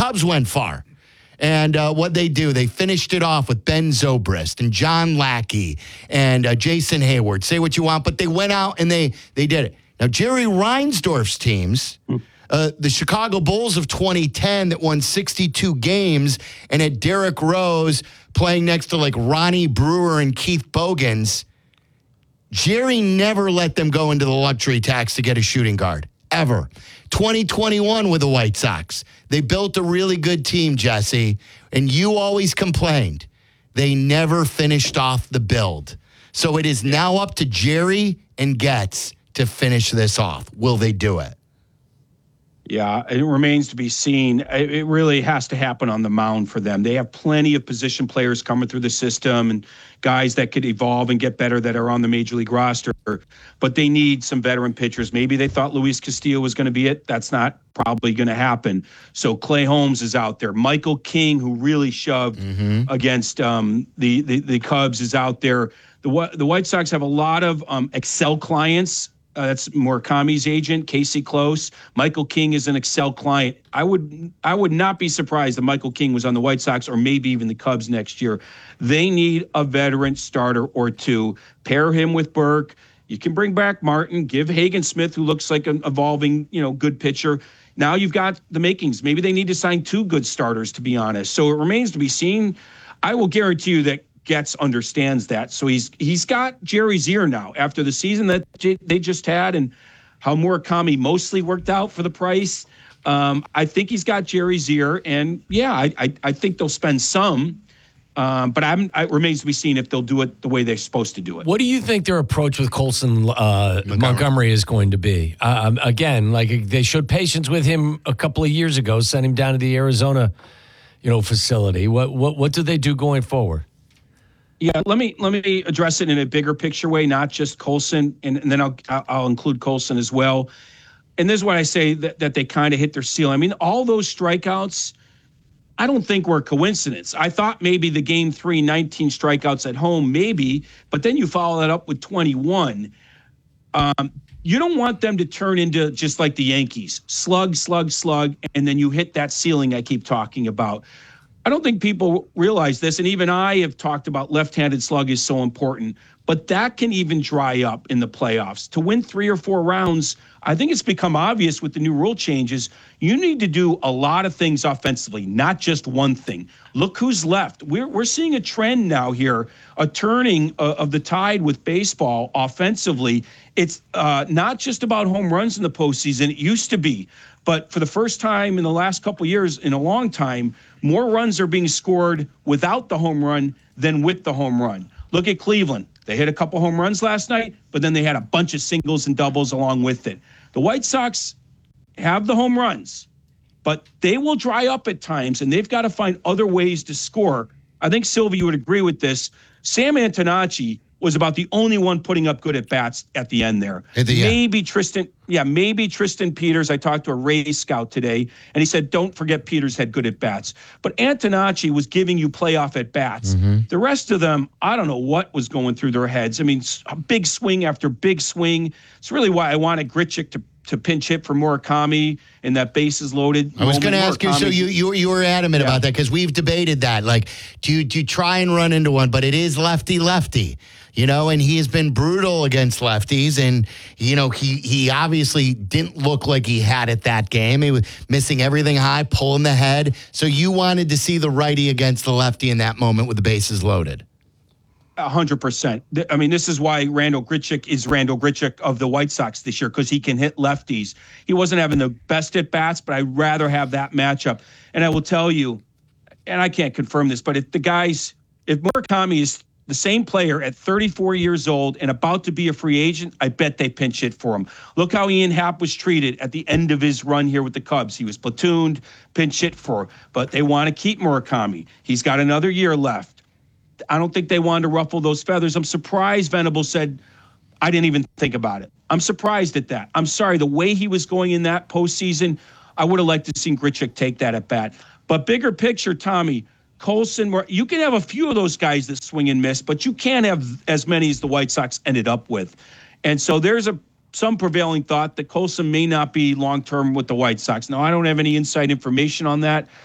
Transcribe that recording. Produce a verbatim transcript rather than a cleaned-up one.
Cubs went far. And uh, what they do, they finished it off with Ben Zobrist and John Lackey and uh, Jason Hayward. Say what you want, but they went out and they they did it. Now, Jerry Reinsdorf's teams, uh, the Chicago Bulls of twenty ten that won sixty-two games and had Derrick Rose playing next to like Ronnie Brewer and Keith Bogans, Jerry never let them go into the luxury tax to get a shooting guard, ever. twenty twenty-one with the White Sox. They built a really good team, Jesse, and you always complained. They never finished off the build. So it is now up to Jerry and Getz to finish this off. Will they do it? Yeah, it remains to be seen. It really has to happen on the mound for them. They have plenty of position players coming through the system and guys that could evolve and get better that are on the major league roster, but they need some veteran pitchers. Maybe they thought Luis Castillo was going to be it. That's not probably going to happen. So Clay Holmes is out there. Michael King, who really shoved mm-hmm. against um, the, the the Cubs, is out there. The the White Sox have a lot of um, Excel clients. Uh, that's Murakami's agent, Casey Close. Michael King is an Excel client. I would I would not be surprised that Michael King was on the White Sox or maybe even the Cubs next year. They need a veteran starter or two. Pair him with Burke. You can bring back Martin. Give Hagen Smith, who looks like an evolving, you know, good pitcher. Now you've got the makings. Maybe they need to sign two good starters, to be honest. So it remains to be seen. I will guarantee you that Getz understands that. So he's he's got Jerry's ear now after the season that j- they just had and how Murakami mostly worked out for the price. Um, I think he's got Jerry's ear. And, yeah, I I, I think they'll spend some. Um, but I'm, it remains to be seen if they'll do it the way they're supposed to do it. What do you think their approach with Colson uh, Montgomery. Montgomery is going to be? Um, again, like they showed patience with him a couple of years ago, sent him down to the Arizona, you know, facility. What what what do they do going forward? Yeah, let me let me address it in a bigger picture way, not just Colson, and, and then I'll I'll include Colson as well. And this is what I say that, that they kind of hit their ceiling. I mean, all those strikeouts, I don't think were a coincidence. I thought maybe the game three, nineteen strikeouts at home, maybe, but then you follow that up with twenty-one. Um, you don't want them to turn into just like the Yankees, slug, slug, slug, and then you hit that ceiling I keep talking about. I don't think people realize this, and even I have talked about left-handed slug is so important, but that can even dry up in the playoffs. To win three or four rounds, I think it's become obvious with the new rule changes, you need to do a lot of things offensively, not just one thing. Look who's left. We're we're seeing a trend now here, a turning uh, of the tide with baseball offensively. It's uh, not just about home runs in the postseason. It used to be. But for the first time in the last couple of years, in a long time, more runs are being scored without the home run than with the home run. Look at Cleveland. They hit a couple home runs last night, but then they had a bunch of singles and doubles along with it. The White Sox have the home runs, but they will dry up at times, and they've got to find other ways to score. I think, Sylvia, you would agree with this. Sam Antonacci was about the only one putting up good at-bats at the end there. At the maybe end. Tristan, yeah, maybe Tristan Peters. I talked to a Rays scout today, and he said, don't forget Peters had good at-bats. But Antonacci was giving you playoff at-bats. Mm-hmm. The rest of them, I don't know what was going through their heads. I mean, a big swing after big swing. It's really why I wanted Grichuk to to pinch hit for Murakami and that bases loaded. I was going to ask you, so you you you were adamant yeah. about that because we've debated that. Like, do you, do you try and run into one? But it is lefty-lefty, you know, and he has been brutal against lefties. And, you know, he, he obviously didn't look like he had it that game. He was missing everything high, pulling the head. So you wanted to see the righty against the lefty in that moment with the bases loaded. A hundred percent. I mean, this is why Randal Grichuk is Randal Grichuk of the White Sox this year, because he can hit lefties. He wasn't having the best at bats, but I'd rather have that matchup. And I will tell you, and I can't confirm this, but if the guys, if Murakami is the same player at thirty-four years old and about to be a free agent, I bet they pinch hit for him. Look how Ian Happ was treated at the end of his run here with the Cubs. He was platooned, pinch hit for, but they want to keep Murakami. He's got another year left. I don't think they wanted to ruffle those feathers. I'm surprised Venable said, I didn't even think about it. I'm surprised at that. I'm sorry. The way he was going in that postseason, I would have liked to see Grichuk take that at bat. But bigger picture, Tommy, Colson, you can have a few of those guys that swing and miss, but you can't have as many as the White Sox ended up with. And so there's a some prevailing thought that Colson may not be long-term with the White Sox. Now, I don't have any inside information on that,